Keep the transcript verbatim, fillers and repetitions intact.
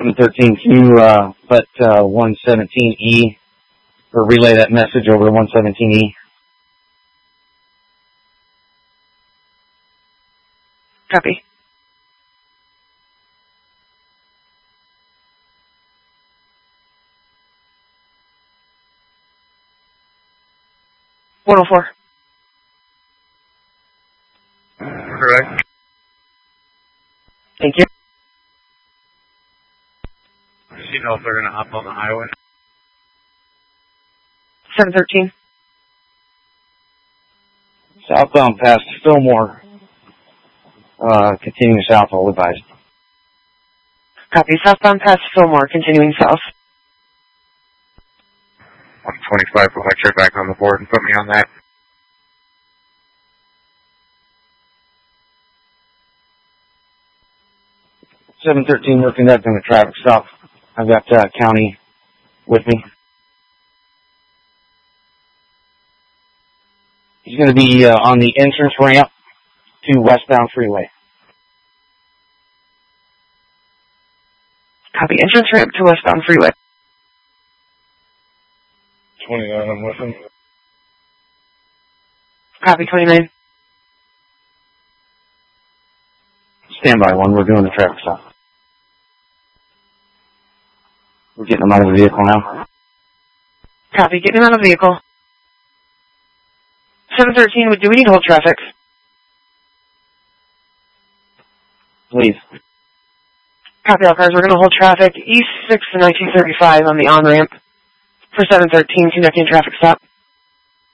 seven thirteen, can you uh, let uh, one seventeen E, or relay that message over to one seventeen E? Copy. one oh four. Correct. Thank you. She knows they're going to hop on the highway. seven thirteen. Southbound past Fillmore. Uh, continuing south, all advised. Copy. Southbound past Fillmore, continuing south. one twenty-five, put my trip back on the board and put me on that. seven thirteen, we're conducting a traffic stop. I've got uh, county with me. He's going to be uh, on the entrance ramp to westbound freeway. Copy. Entrance ramp to westbound freeway. twenty-nine, I'm with him. Copy. twenty-nine. Stand by one, we're doing the traffic stop. We're getting him out of the vehicle now. Copy. Getting him out of the vehicle. seven thirteen, do we need to hold traffic? Please. Copy all cars. We're going to hold traffic east six to nineteen thirty-five on the on-ramp for seven thirteen, conducting a traffic stop.